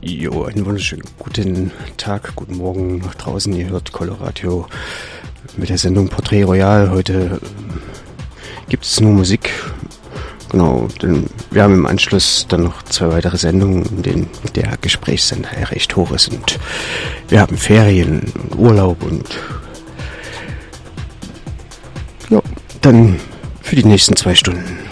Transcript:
Jo, einen wunderschönen guten Tag, guten Morgen nach draußen. Ihr hört Coloradio mit der Sendung Portrait Royal. Heute gibt es nur Musik. Genau, denn wir haben im Anschluss dann noch 2 weitere Sendungen, in denen der Gesprächsanteil recht hoch ist. Und wir haben Ferien und Urlaub und ja, dann für die nächsten 2 Stunden